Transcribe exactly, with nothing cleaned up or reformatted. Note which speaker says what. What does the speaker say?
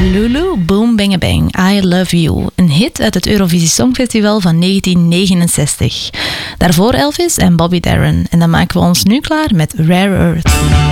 Speaker 1: Lulu, Boom Bang Bang, I Love You. Een hit uit het Eurovisie Songfestival van negentien negenenzestig. Daarvoor Elvis en Bobby Darin. En dan maken we ons nu klaar met Rare Earth.